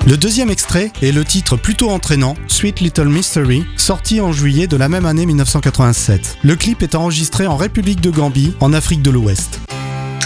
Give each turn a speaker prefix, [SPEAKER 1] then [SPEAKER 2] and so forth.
[SPEAKER 1] Le deuxième extrait est le titre plutôt entraînant, Sweet Little Mystery, sorti en juillet de la même année 1987. Le clip est enregistré en République de Gambie, en Afrique de l'Ouest.